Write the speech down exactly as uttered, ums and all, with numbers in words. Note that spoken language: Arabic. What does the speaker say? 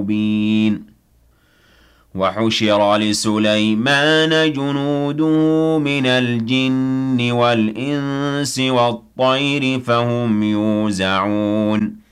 مُبِينٌ وحشر لسليمان جنوده من الجن والإنس والطير فهم يوزعون